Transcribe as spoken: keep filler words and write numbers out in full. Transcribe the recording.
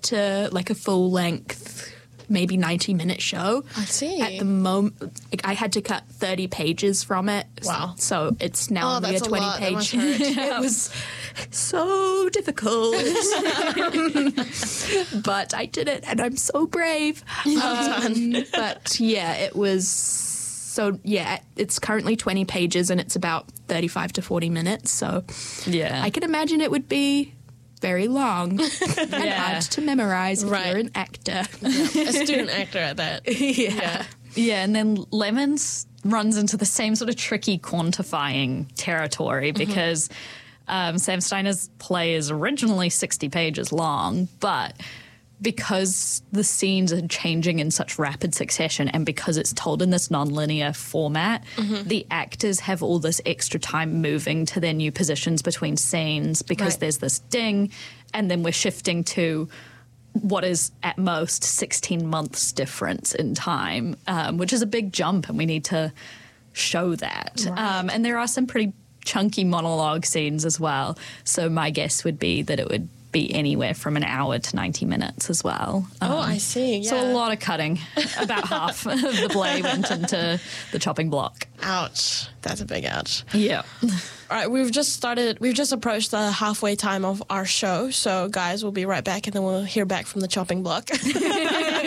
to like a full length, maybe ninety minute show. I see. At the moment, I had to cut thirty pages from it. Wow. So it's now Oh, only a that's a twenty lot. That page. must hurt. It was so difficult. But I did it, and I'm so brave. Um, but yeah, it was. So yeah, it's currently twenty pages, and it's about thirty-five to forty minutes. So Yeah. I can imagine it would be very long and Yeah. hard to memorize if Right. you're an actor. A student actor at that. yeah. Yeah. Yeah, and then Lemons runs into the same sort of tricky quantifying territory because um, Sam Steiner's play is originally sixty pages long, but because the scenes are changing in such rapid succession and because it's told in this non-linear format, the actors have all this extra time moving to their new positions between scenes because Right. there's this ding, and then we're shifting to what is at most sixteen months difference in time, um, which is a big jump, and we need to show that. Um, and there are some pretty chunky monologue scenes as well. So my guess would be that it would be anywhere from an hour to ninety minutes as well. Um, Oh, I see. Yeah. So a lot of cutting. About half of the play went into the chopping block. Ouch. That's a big ouch. Yeah. All right, we've just started, we've just approached the halfway time of our show. So, guys, we'll be right back and then we'll hear back from the chopping block.